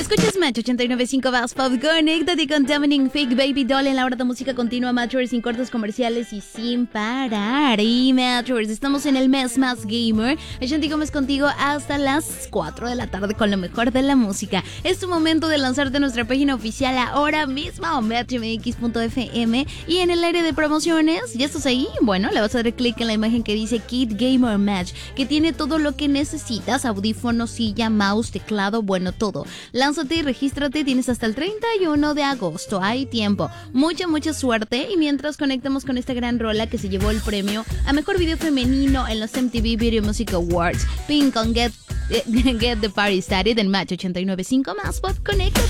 Escuchas Match 89.5 Bass Pop. Conéctate con Dominic Fake Baby Doll en la hora de música continua, Matchers, sin cortes comerciales y sin parar. Y Matchers, estamos en el mes más gamer. Ashanti Gómez contigo hasta las 4 de la tarde con lo mejor de la música. Es tu momento de lanzarte a nuestra página oficial ahora mismo, matchmx.fm, y en el área de promociones. ¿Ya estás ahí? Bueno, le vas a dar clic en la imagen que dice Kid Gamer Match, que tiene todo lo que necesitas: audífonos, silla, mouse, teclado, bueno, todo. Lánzate y regístrate, tienes hasta el 31 de agosto, hay tiempo. Mucha suerte. Y mientras conectamos con esta gran rola que se llevó el premio a Mejor Video Femenino en los MTV Video Music Awards, Pink con Get the Party Started en Match 89.5 Más Pop. Conecta.